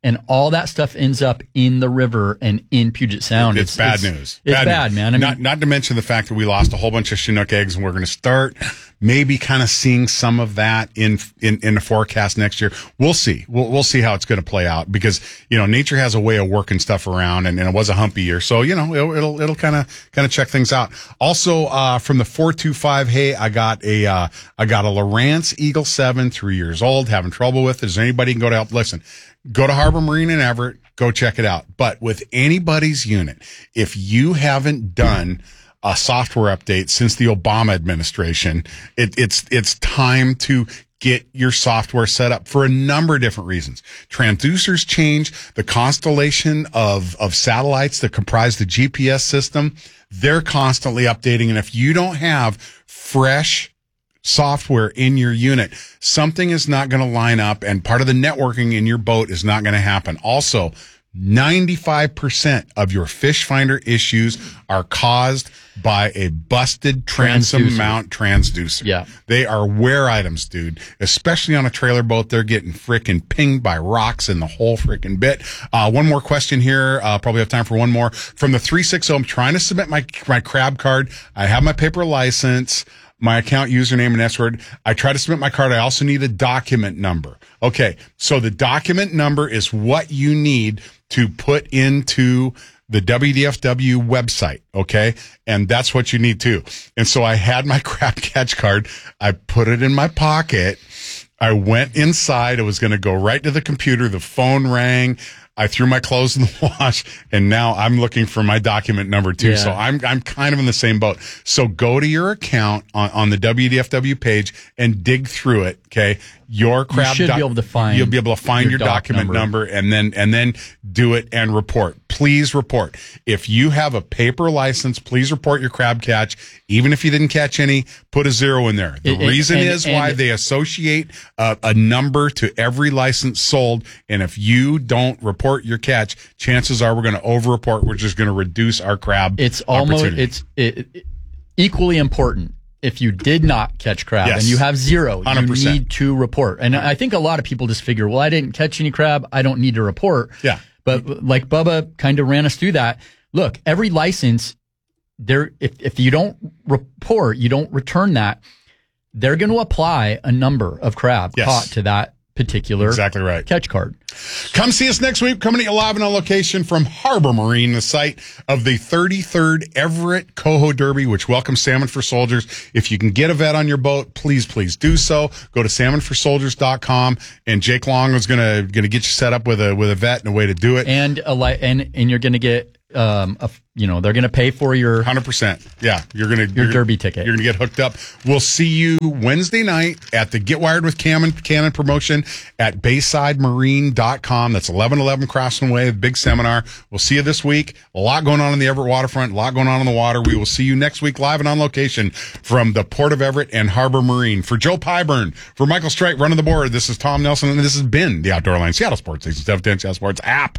and all that stuff ends up in the river and in Puget Sound. It's, it's bad it's, news. It's bad, bad news. man. I mean, not, not to mention the fact that we lost a whole bunch of Chinook eggs, and we're going to start maybe kind of seeing some of that in, in, in the forecast next year. We'll see. We'll, we'll see how it's going to play out because, you know, nature has a way of working stuff around, and, and it was a humpy year. So, you know, it'll, it'll, it'll kind of, kind of check things out. Also, uh, from the four two five, hey, I got a, uh, I got a Lowrance Eagle seven, three years old, having trouble with it. Is anybody can go to help? Listen, go to Harbor Marine in Everett, go check it out. But with anybody's unit, if you haven't done a software update since the Obama administration, it, it's, it's time to get your software set up for a number of different reasons. Transducers change, the constellation of, of satellites that comprise the G P S system, they're constantly updating. And if you don't have fresh software in your unit, something is not going to line up, and part of the networking in your boat is not going to happen. Also, ninety-five percent of your fish finder issues are caused by a busted transom Transducer. mount transducer. Yeah. They are wear items, dude. Especially on a trailer boat, they're getting frickin' pinged by rocks in the whole frickin' bit. Uh, one more question here. Uh, probably have time for one more. From the three sixty, I'm trying to submit my, my crab card. I have my paper license, my account username and password. I try to submit my card. I also need a document number. Okay. So the document number is what you need to put into the W D F W website. Okay. And that's what you need too. And so I had my crab catch card. I put it in my pocket. I went inside. It was going to go right to the computer. The phone rang. I threw my clothes in the wash, and now I'm looking for my document number too. Yeah. So I'm I'm kind of in the same boat. So go to your account on, on the W D F W page and dig through it. Okay, your crab. You should doc- be able to find. You'll be able to find your, your doc document number. number, and then and then do it and report. Please report. If you have a paper license, please report your crab catch. Even if you didn't catch any, put a zero in there. The It- it- reason and- is and- why they associate a, a number to every license sold, and if you don't report your catch, chances are we're going to over-report. We're just going to reduce our crab. It's almost opportunity. it's it, it, equally important. If you did not catch crab Yes. and you have zero, one hundred percent. you need to report. And I think a lot of people just figure, well, I didn't catch any crab, I don't need to report. Yeah. But like Bubba kind of ran us through that. Look, every license, there, if, if you don't report, you don't return that, they're going to apply a number of crab Yes. caught to that particular Exactly right. catch card. Come see us next week. Coming to you live and on location from Harbor Marine, the site of the thirty-third Everett Coho Derby, which welcomes Salmon for Soldiers. If you can get a vet on your boat, please, please do so. Go to salmon for soldiers dot com, and Jake Long is gonna gonna get you set up with a with a vet and a way to do it. And a li- and and you're going to get um a, you know, they're going to pay for your one hundred percent. Yeah, you're gonna your you're, derby ticket. You're gonna get hooked up. We'll see you Wednesday night at the Get Wired with Cannon Cannon promotion at bayside marine dot com. That's eleven eleven Craftsman Way, big seminar. We'll see you this week. A lot going on in the Everett waterfront, a lot going on in the water. We will see you next week live and on location from the Port of Everett and Harbor Marine. For Joe Pyburn, for Michael Strite running the board, this is Tom Nelson, and this has been the Outdoor Line Seattle Sports Station seven ten Seattle Sports app.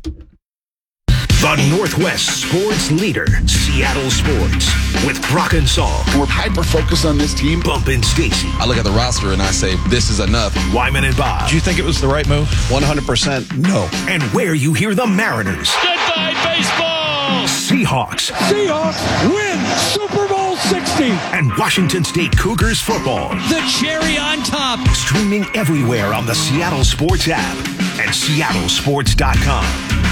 The Northwest sports leader, Seattle Sports, with Brock and Saul. We're hyper-focused on this team. Bump and Stacy. I look at the roster and I say, this is enough. Wyman and Bob. Do you think it was the right move? one hundred percent no. And where you hear the Mariners. Goodbye, baseball! Seahawks. Seahawks win Super Bowl sixty. And Washington State Cougars football. The cherry on top. Streaming everywhere on the Seattle Sports app and seattle sports dot com.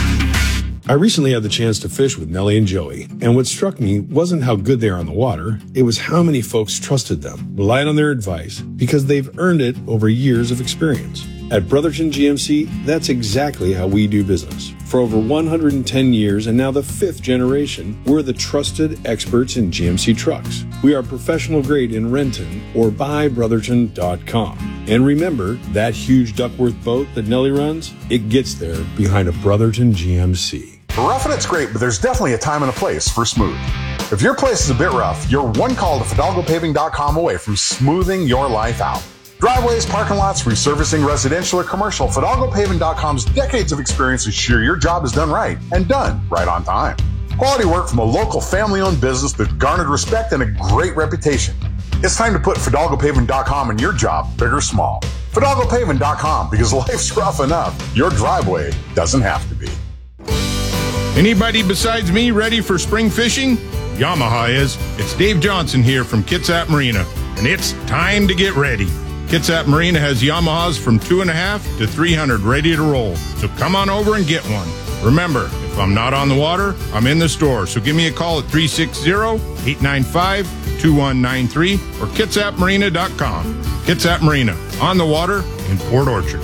I recently had the chance to fish with Nellie and Joey, and what struck me wasn't how good they are on the water, it was how many folks trusted them, relied on their advice, because they've earned it over years of experience. At Brotherton G M C, that's exactly how we do business. For over one hundred ten years and now the fifth generation, we're the trusted experts in G M C trucks. We are professional grade in Renton or buy brotherton dot com. And remember, that huge Duckworth boat that Nellie runs, it gets there behind a Brotherton G M C. Roughing it's great, but there's definitely a time and a place for smooth. If your place is a bit rough, you're one call to fidalgo paving dot com away from smoothing your life out. Driveways, parking lots, resurfacing residential or commercial, fidalgo paving dot com's decades of experience ensure your job is done right and done right on time. Quality work from a local family-owned business that garnered respect and a great reputation. It's time to put fidalgo paving dot com in your job, big or small. Fidalgo Pavement dot com, because life's rough enough. Your driveway doesn't have to be. Anybody besides me ready for spring fishing? Yamaha is. It's Dave Johnson here from Kitsap Marina, and it's time to get ready. Kitsap Marina has Yamahas from two and a half to three hundred ready to roll. So come on over and get one. Remember, if I'm not on the water, I'm in the store. So give me a call at three six zero, eight nine five, two one nine three or kitsap marina dot com. Kitsap Marina, on the water in Port Orchard.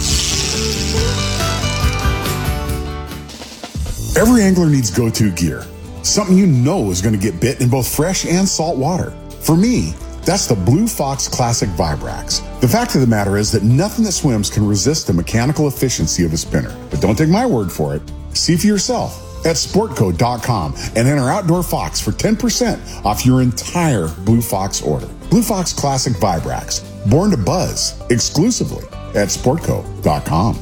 Every angler needs go-to gear. Something you know is going to get bit in both fresh and salt water. For me, that's the Blue Fox Classic Vibrax. The fact of the matter is that nothing that swims can resist the mechanical efficiency of a spinner. But don't take my word for it. See for yourself at sportco dot com and enter Outdoor Fox for ten percent off your entire Blue Fox order. Blue Fox Classic Vibrax, born to buzz, exclusively at sportco dot com.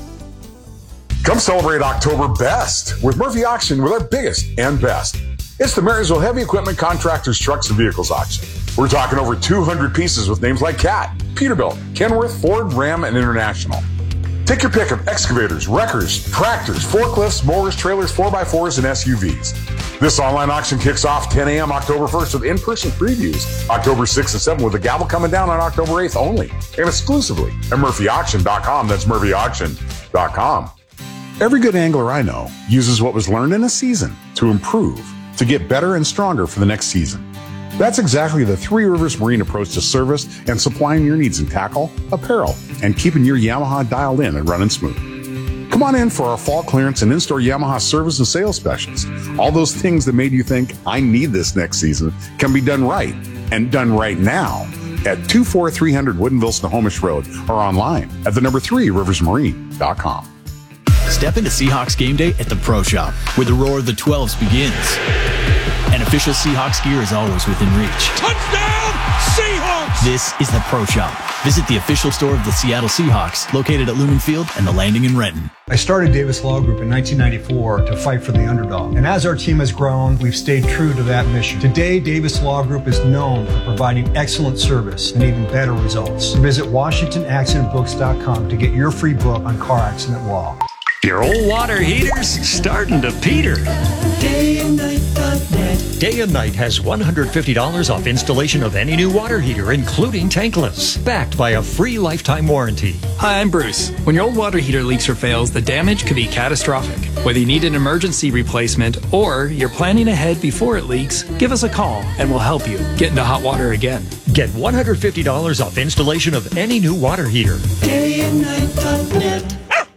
Come celebrate October best with Murphy Auction with our biggest and best. It's the Marysville Heavy Equipment Contractors, Trucks, and Vehicles Auction. We're talking over two hundred pieces with names like Cat, Peterbilt, Kenworth, Ford, Ram, and International. Take your pick of excavators, wreckers, tractors, forklifts, mowers, trailers, four by fours, and S U Vs. This online auction kicks off ten a.m. October first with in-person previews October sixth and seventh, with the gavel coming down on October eighth only and exclusively at murphy auction dot com. That's murphy auction dot com. Every good angler I know uses what was learned in a season to improve, to get better and stronger for the next season. That's exactly the Three Rivers Marine approach to service and supplying your needs in tackle, apparel, and keeping your Yamaha dialed in and running smooth. Come on in for our fall clearance and in-store Yamaha service and sales specials. All those things that made you think, I need this next season, can be done right, and done right now at two four three hundred Woodinville Snohomish Road or online at the number three rivers marine dot com. Step into Seahawks game day at the Pro Shop, where the roar of the twelves begins. And official Seahawks gear is always within reach. Touchdown, Seahawks! This is the Pro Shop. Visit the official store of the Seattle Seahawks, located at Lumen Field and the Landing in Renton. I started Davis Law Group in nineteen ninety-four to fight for the underdog. And as our team has grown, we've stayed true to that mission. Today, Davis Law Group is known for providing excellent service and even better results. Visit washington accident books dot com to get your free book on car accident law. Your old water heater's starting to peter. Day and Night dot net. Day and Night has one hundred fifty dollars off installation of any new water heater, including tankless, backed by a free lifetime warranty. Hi, I'm Bruce. When your old water heater leaks or fails, the damage could be catastrophic. Whether you need an emergency replacement or you're planning ahead before it leaks, give us a call and we'll help you get into hot water again. Get one hundred fifty dollars off installation of any new water heater. Day and Night dot net.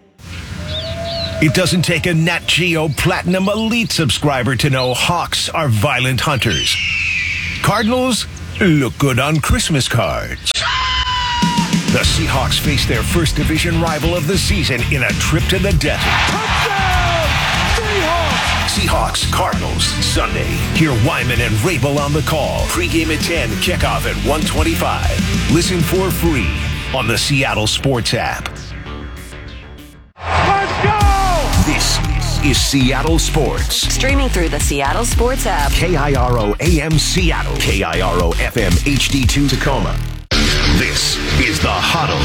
It doesn't take a Nat Geo Platinum Elite subscriber to know Hawks are violent hunters. Cardinals look good on Christmas cards. The Seahawks face their first division rival of the season in a trip to the desert. Touchdown! Seahawks! Seahawks, Cardinals, Sunday. Hear Wyman and Rabel on the call. Pre-game at ten, kickoff at one twenty-five. Listen for free on the Seattle Sports app. This is Seattle Sports. Streaming through the Seattle Sports app. K I R O A M Seattle. K I R O F M H D two Tacoma. This is the Huddle.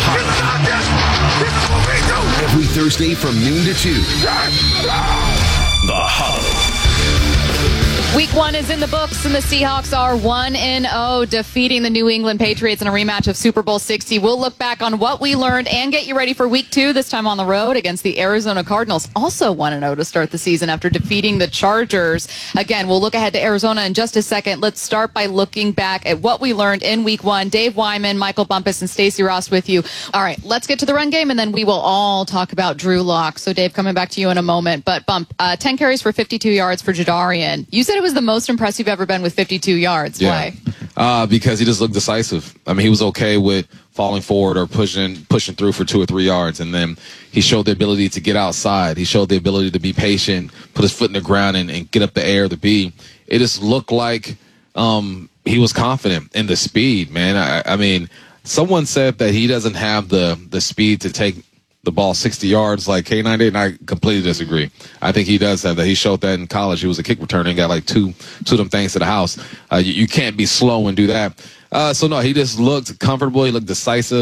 Every Thursday from noon to two. The Huddle. Week one is in the books, and the Seahawks are one and oh, defeating the New England Patriots in a rematch of Super Bowl sixty. We'll look back on what we learned and get you ready for week two, this time on the road against the Arizona Cardinals. Also one and oh to start the season after defeating the Chargers. Again, we'll look ahead to Arizona in just a second. Let's start by looking back at what we learned in week one. Dave Wyman, Michael Bumpus, and Stacey Ross with you. All right, let's get to the run game, and then we will all talk about Drew Lock. So, Dave, coming back to you in a moment. But, Bump, uh, ten carries for fifty-two yards for Jadarian. You said it was the most impressive you've ever been with fifty-two yards. Yeah. Why? Uh, because he just looked decisive. I mean, he was okay with falling forward or pushing pushing through for two or three yards, and then he showed the ability to get outside. He showed the ability to be patient, put his foot in the ground, and, and get up the air to be. It just looked like um, he was confident in the speed, man. I, I mean, someone said that he doesn't have the the speed to take the ball sixty yards like K nine did, and I completely disagree. I think he does have that. He showed that in college. He was a kick returner and got like two, two of them things to the house. Uh, you, you can't be slow and do that. Uh, so, no, he just looked comfortable. He looked decisive.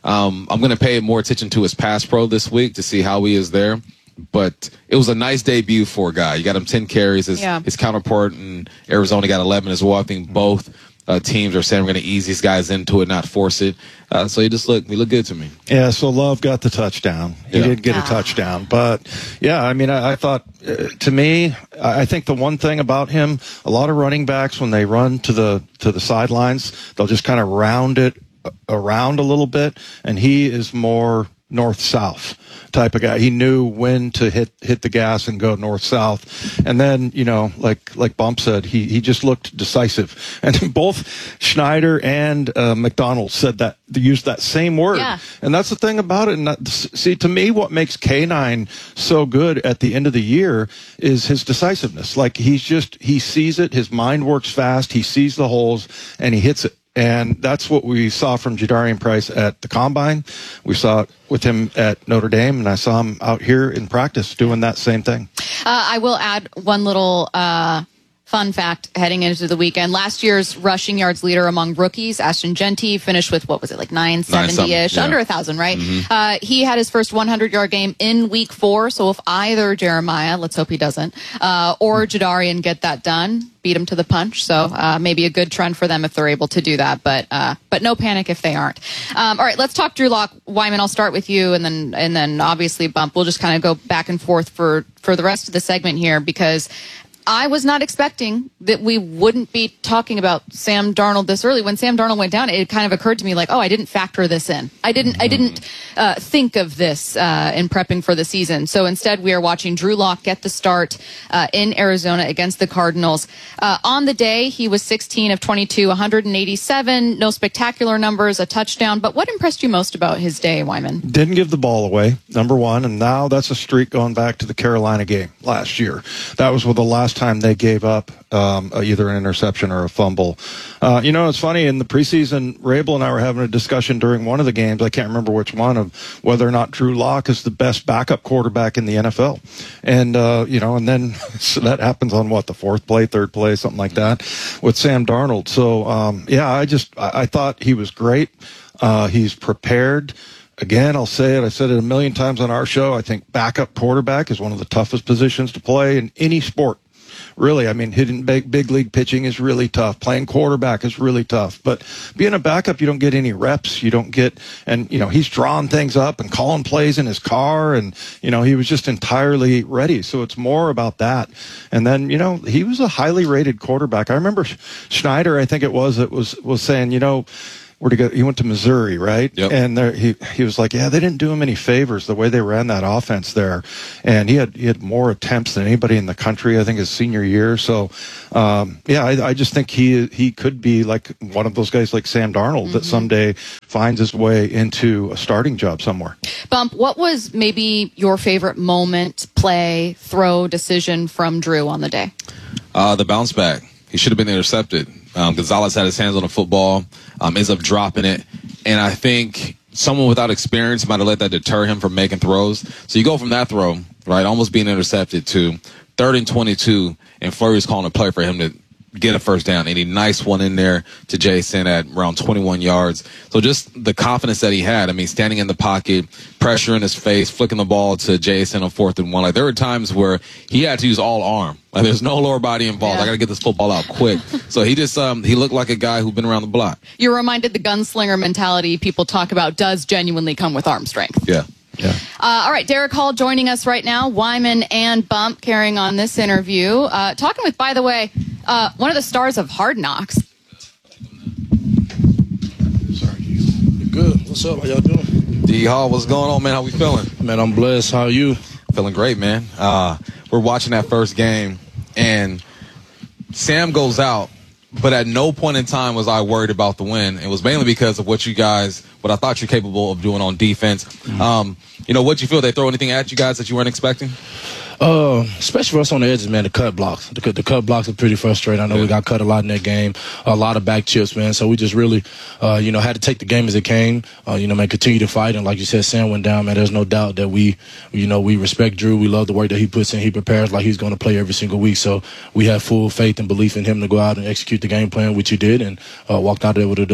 Um, I'm going to pay more attention to his pass pro this week to see how he is there. But it was a nice debut for a guy. You got him ten carries. His, yeah. his counterpart in Arizona got eleven as well. I think both uh, teams are saying we're going to ease these guys into it, not force it. Uh, so he just looked, he looked good to me. Yeah, so Love got the touchdown. He Yeah. did get Ah. a touchdown. But, yeah, I mean, I, I thought, uh, to me, I I think the one thing about him, a lot of running backs, when they run to the to the sidelines, they'll just kind of round it around a little bit, and he is more north-south type of guy. He knew when to hit hit the gas and go north-south. And then, you know, like like Bump said, he, he just looked decisive. And both Schneider and uh, McDonald said that, they used that same word. Yeah. And that's the thing about it. And that, see, to me, what makes K nine so good at the end of the year is his decisiveness. Like, he's just, he sees it, his mind works fast, he sees the holes, and he hits it. And that's what we saw from Jadarian Price at the Combine. We saw it with him at Notre Dame, and I saw him out here in practice doing that same thing. Uh, I will add one little uh, fun fact heading into the weekend. Last year's rushing yards leader among rookies, Ashton Genty, finished with, what was it, like nine seventy-ish, yeah. under one thousand, right? Mm-hmm. Uh, he had his first hundred-yard game in week four, so if either Jeremiah, let's hope he doesn't, uh, or Jadarian get that done, beat him to the punch. So uh, maybe a good trend for them if they're able to do that, but uh, but no panic if they aren't. Um, all right, let's talk Drew Lock. Wyman, I'll start with you, and then and then obviously Bump. We'll just kind of go back and forth for for the rest of the segment here, because I was not expecting that we wouldn't be talking about Sam Darnold this early. When Sam Darnold went down, it kind of occurred to me like, oh, I didn't factor this in. I didn't. I didn't uh, think of this uh, in prepping for the season. So instead, we are watching Drew Lock get the start uh, in Arizona against the Cardinals. Uh, on the day, he was sixteen of twenty-two, one hundred eighty-seven. No spectacular numbers, a touchdown. But what impressed you most about his day, Wyman? Didn't give the ball away, number one, and now that's a streak going back to the Carolina game last year. That was the last time they gave up um, either an interception or a fumble. Uh, you know, it's funny, in the preseason, Rabel and I were having a discussion during one of the games, I can't remember which one, of whether or not Drew Lock is the best backup quarterback in the N F L. And, uh, you know, and then so that happens on, what, the fourth play, third play, something like that, with Sam Darnold. So, um, yeah, I just, I, I thought he was great. Uh, he's prepared. Again, I'll say it. I said it a million times on our show. I think backup quarterback is one of the toughest positions to play in any sport. Really, I mean, hitting big, big league pitching is really tough. Playing quarterback is really tough. But being a backup, you don't get any reps. You don't get, and, you know, he's drawing things up and calling plays in his car. And, you know, he was just entirely ready. So it's more about that. And then, you know, he was a highly rated quarterback. I remember Schneider, I think it was, it was, was saying, you know, where to go? He went to Missouri, right? Yep. And there, he he was like, yeah, they didn't do him any favors the way they ran that offense there, and he had he had more attempts than anybody in the country, I think, his senior year. So, um, yeah, I, I just think he he could be like one of those guys like Sam Darnold, mm-hmm. that someday finds his way into a starting job somewhere. Bump, what was maybe your favorite moment, play, throw, decision from Drew on the day? Uh, the bounce back. He should have been intercepted. Um, Gonzalez had his hands on the football, um, ends up dropping it. And I think someone without experience might have let that deter him from making throws. So you go from that throw, right, almost being intercepted, to third and twenty-two, and Fleury's calling a play for him to get a first down. And he nice one in there to Jason at around twenty-one yards. So just the confidence that he had. I mean, standing in the pocket, pressure in his face, flicking the ball to Jason on fourth and one. Like, there were times where he had to use all arm. Like, there's no lower body involved. Yeah. I got to get this football out quick. So he just, um, he looked like a guy who'd been around the block. You're reminded the gunslinger mentality people talk about does genuinely come with arm strength. Yeah. Yeah. Uh, all right, Derek Hall joining us right now. Wyman and Bump carrying on this interview. Uh, talking with, by the way, uh, one of the stars of Hard Knocks. Sorry, you good? What's up? How y'all doing? D Hall, what's going on, man? How we feeling? Man, I'm blessed. How are you? Feeling great, man. Uh, we're watching that first game, and Sam goes out, but at no point in time was I worried about the win. It was mainly because of what you guys, what I thought you're capable of doing on defense. Mm-hmm. Um, you know, what'd you feel? They throw anything at you guys that you weren't expecting? Uh, especially for us on the edges, man, the cut blocks. The, the cut blocks are pretty frustrating. I know yeah. we got cut a lot in that game, a lot of back chips, man. So we just really, uh, you know, had to take the game as it came, uh, you know, man, continue to fight. And like you said, Sam went down, man. There's no doubt that we, you know, we respect Drew. We love the work that he puts in. He prepares like he's going to play every single week. So we have full faith and belief in him to go out and execute the game plan, which he did, and uh, walked out there with a W.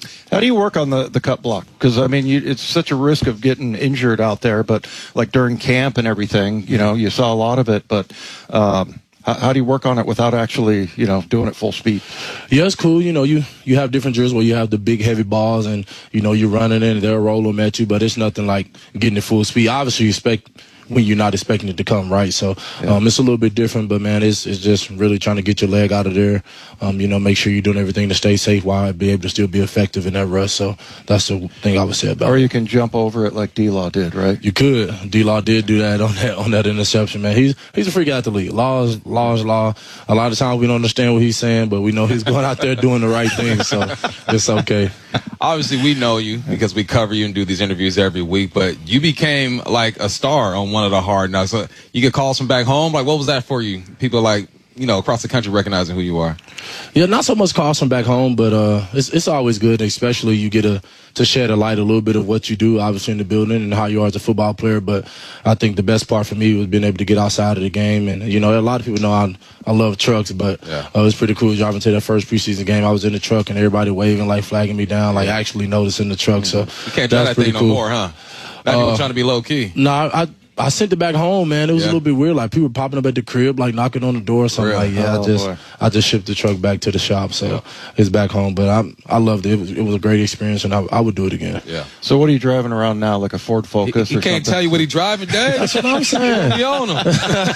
How do you work on the, the cut block? Because, I mean, you, it's such a risk of getting injured out there, but like during camp and everything, you know, you saw a lot of it, but um, how, how do you work on it without actually, you know, doing it full speed? Yeah, it's cool. You know, you, you have different drills where you have the big, heavy balls and, you know, you're running in and they'll roll them at you, but it's nothing like getting it full speed. Obviously, you expect when you're not expecting it to come, right? So Yeah. um, it's a little bit different, but, man, it's it's just really trying to get your leg out of there, um, you know, make sure you're doing everything to stay safe while be able to still be effective in that rush. So that's the thing I would say about it. Or you can jump over it like D-Law did, right? You could. D-Law did do that on that on that interception, man. He's he's a freak athlete. Law is law is law. A lot of times we don't understand what he's saying, but we know he's going out there doing the right thing, so it's okay. Obviously, we know you because we cover you and do these interviews every week, but you became like a star on one of the Hard Knocks. So you get calls from back home. Like, what was that for you? People like, you know, across the country recognizing who you are. Yeah, not so much calls from back home, but uh, it's it's always good, especially you get a, to shed a light a little bit of what you do, obviously, in the building and how you are as a football player. But I think the best part for me was being able to get outside of the game. And, you know, a lot of people know I, I love trucks, but Yeah. uh, it was pretty cool driving to that first preseason game. I was in the truck and everybody waving, like flagging me down, like actually noticing the truck. So You can't drive that's that thing pretty no cool. more, huh? Now you're Uh, trying to be low key. No, I I sent it back home, man. It was Yeah. a little bit weird. Like people were popping up at the crib, like knocking on the door or something. Really? Like yeah, Oh, I just boy. I just shipped the truck back to the shop, so it's back home. But I I loved it. It was, it was a great experience, and I, I would do it again. Yeah. So what are you driving around now, like a Ford Focus He or can't something? tell you what he driving, Dave. That's what I'm saying. You own him.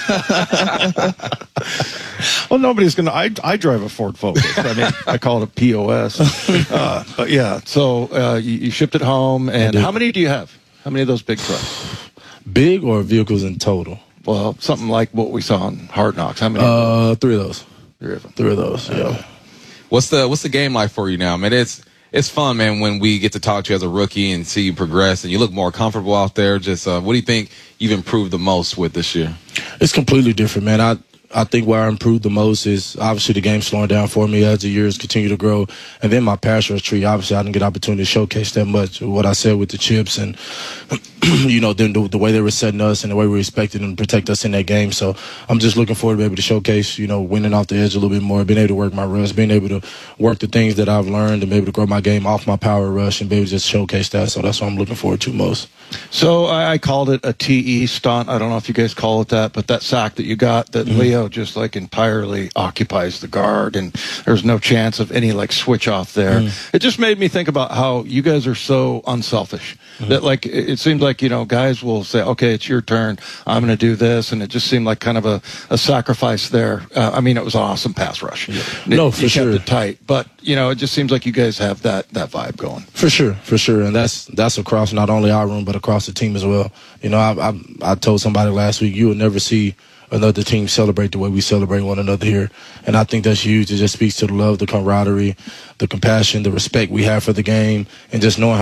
Well, nobody's going to. I I drive a Ford Focus. I mean, I call it a P O S. Uh, but yeah, so uh, you, you shipped it home. And did. how many do you have? How many of those big trucks? Big or vehicles in total? Well, something like what we saw on Hard Knocks. How many? Uh, three of those. Three of them. Three of those. Yeah. What's the What's the game like for you now, man? It's it's fun, man, when we get to talk to you as a rookie and see you progress and you look more comfortable out there. Just uh, what do you think you've improved the most with this year? It's completely different, man. I I think where I improved the most is obviously the game slowing down for me as the years continue to grow. And then my pass rush tree, obviously I didn't get an opportunity to showcase that much. What I said with the chips and, you know, then the, the way they were setting us and the way we respected and protect us in that game. So I'm just looking forward to be able to showcase, you know, winning off the edge a little bit more, being able to work my rush, being able to work the things that I've learned and be able to grow my game off my power rush and be able to just showcase that. So that's what I'm looking forward to most. So I, I called it a T E stunt. I don't know if you guys call it that, but that sack that you got, that Mm-hmm. Leo just like entirely occupies the guard, and there's no chance of any like switch off there. Mm. It just made me think about how you guys are so unselfish Mm-hmm. that like it, it seems like, you know, guys will say, okay, it's your turn, I'm going to do this, and it just seemed like kind of a, a sacrifice there. Uh, I mean, it was an awesome pass rush. Yeah. No, you for kept sure. it tight, but you know, it just seems like you guys have that that vibe going. For sure, for sure, and that's that's across not only our room but across the team as well. You know, I I, I told somebody last week you will never see another team celebrate the way we celebrate one another here, and I think that's huge. It just speaks to the love, the camaraderie, the compassion, the respect we have for the game, and just knowing how